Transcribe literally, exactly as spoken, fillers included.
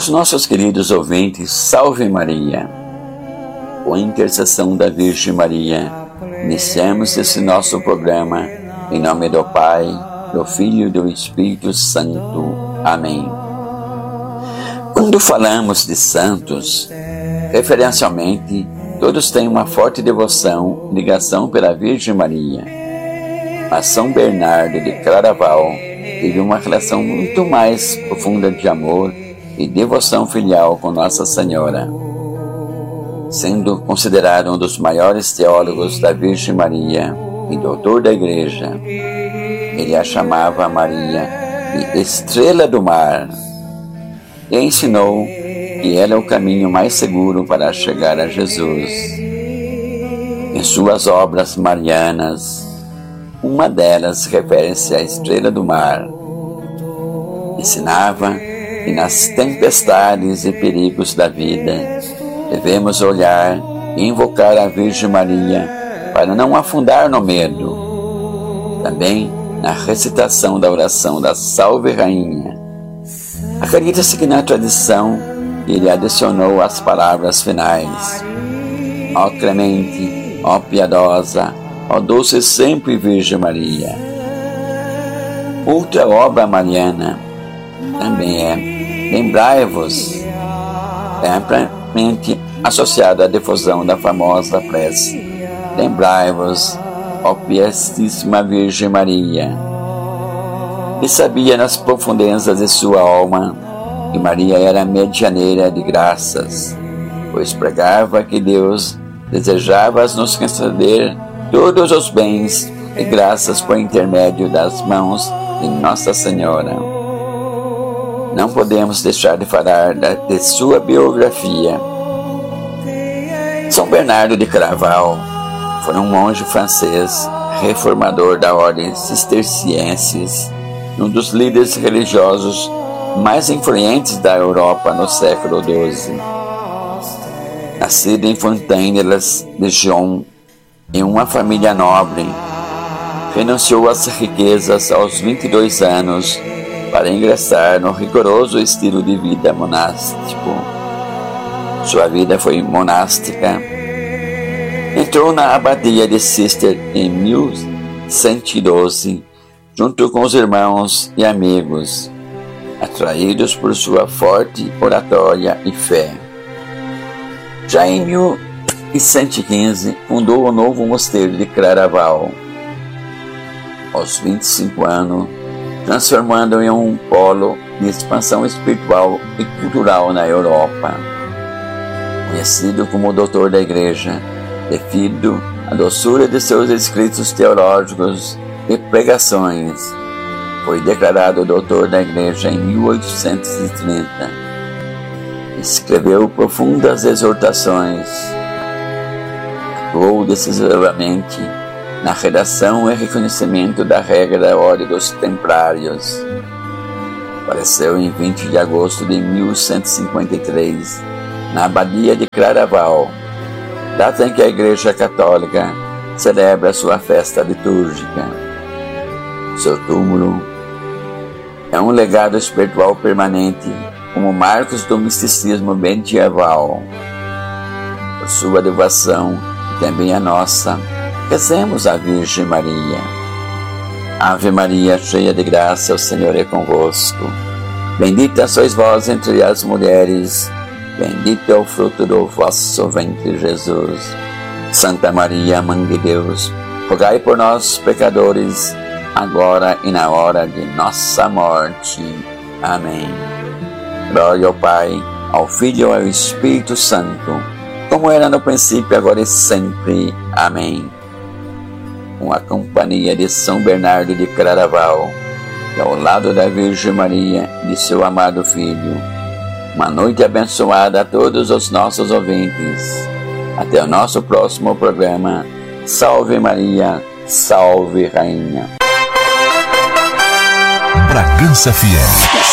Aos nossos queridos ouvintes, salve Maria. Com a intercessão da Virgem Maria, iniciamos esse nosso programa em nome do Pai, do Filho e do Espírito Santo. Amém. Quando falamos de santos, referencialmente, todos têm uma forte devoção e ligação pela Virgem Maria. Mas São Bernardo de Claraval teve uma relação muito mais profunda de amor e devoção filial com Nossa Senhora. Sendo considerado um dos maiores teólogos da Virgem Maria e doutor da Igreja, ele a chamava Maria de Estrela do Mar e ensinou que ela é o caminho mais seguro para chegar a Jesus. Em suas obras marianas, uma delas refere-se à Estrela do Mar. Ensinava que nas tempestades e perigos da vida devemos olhar e invocar a Virgem Maria para não afundar no medo. Também na recitação da oração da Salve Rainha. Acredita-se que na tradição ele adicionou as palavras finais: ó clemente, ó piedosa, ó doce sempre Virgem Maria. Outra obra mariana também é Lembrai-vos, é amplamente associada à difusão da famosa prece: Lembrai-vos, ó piedosíssima Virgem Maria. E sabia nas profundezas de sua alma que Maria era medianeira de graças, pois pregava que Deus desejava nos conceder todos os bens e graças por intermédio das mãos de Nossa Senhora. Não podemos deixar de falar de sua biografia. São Bernardo de Claraval foi um monge francês, reformador da ordem cistercienses, um dos líderes religiosos mais influentes da Europa no século doze. Nascido em Fontaine-les-Dijon, em uma família nobre, renunciou às riquezas aos vinte e dois anos para ingressar no rigoroso estilo de vida monástico. Sua vida foi monástica. Entrou na abadia de Cister em mil cento e doze, junto com os irmãos e amigos, atraídos por sua forte oratória e fé. Já em mil cento e quinze, fundou o novo mosteiro de Claraval. Aos vinte e cinco anos, transformando em um polo de expansão espiritual e cultural na Europa. Conhecido como doutor da Igreja, devido à doçura de seus escritos teológicos e pregações, foi declarado doutor da Igreja em mil oitocentos e trinta. Escreveu profundas exortações. Atuou decisivamente na redação e reconhecimento da regra da Ordem dos Templários. Faleceu em vinte de agosto de mil cento e cinquenta e três, na Abadia de Claraval, data em que a Igreja Católica celebra sua festa litúrgica. Seu túmulo é um legado espiritual permanente, como marcos do misticismo medieval. Por sua devoção, e também a nossa, rezemos a Virgem Maria. Ave Maria, cheia de graça, o Senhor é convosco. Bendita sois vós entre as mulheres, bendito é o fruto do vosso ventre, Jesus. Santa Maria, Mãe de Deus, rogai por nós, pecadores, agora e na hora de nossa morte. Amém. Glória ao Pai, ao Filho e ao Espírito Santo, como era no princípio, agora e sempre. Amém. Com a companhia de São Bernardo de Claraval, e ao lado da Virgem Maria e de seu amado Filho, uma noite abençoada a todos os nossos ouvintes. Até o nosso próximo programa. Salve Maria, salve Rainha. Bragança Fiel.